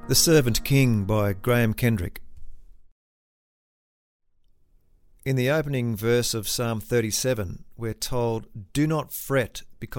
The Servant King by Graham Kendrick. In the opening verse of Psalm 37, we're told, "Do not fret because